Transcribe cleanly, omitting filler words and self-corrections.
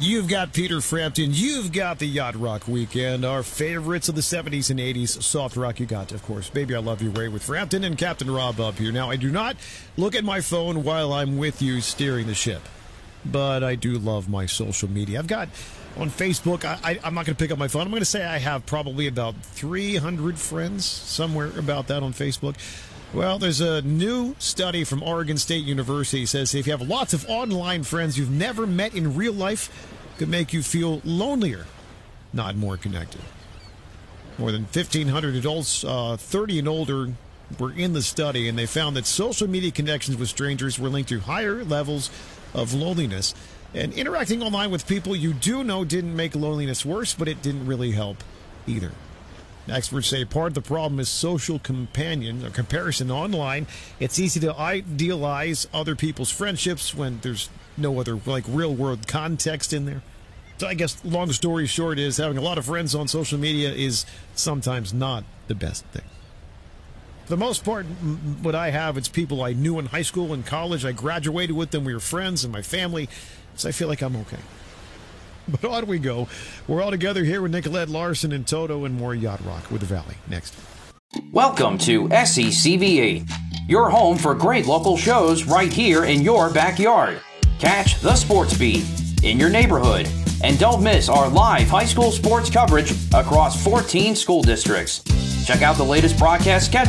You've got Peter Frampton. You've got the Yacht Rock Weekend. Our favorites of the 70s and 80s. Soft rock you got, of course. Baby, I Love You Ray with Frampton and Captain Rob up here. Now, I do not look at my phone while I'm with you steering the ship. But I do love my social media. I've got on Facebook, I'm not going to pick up my phone. I'm going to say I have probably about 300 friends, somewhere about that on Facebook. Well, there's a new study from Oregon State University. It says if you have lots of online friends you've never met in real life, it could make you feel lonelier, not more connected. More than 1,500 adults, 30 and older, were in the study, and they found that social media connections with strangers were linked to higher levels of loneliness. And interacting online with people you do know didn't make loneliness worse, but it didn't really help either. Experts say part of the problem is social comparison online. It's easy to idealize other people's friendships when there's no other real-world context in there. So I guess long story short is having a lot of friends on social media is sometimes not the best thing. For the most part, what I have, it's people I knew in high school and college. I graduated with them. We were friends and my family, so I feel like I'm okay. But on we go. We're all together here with Nicolette Larson and Toto and more Yacht Rock with the Valley. Next. Welcome to SECVE, your home for great local shows right here in your backyard. Catch the Sports Beat in your neighborhood. And don't miss our live high school sports coverage across 14 school districts. Check out the latest broadcast schedule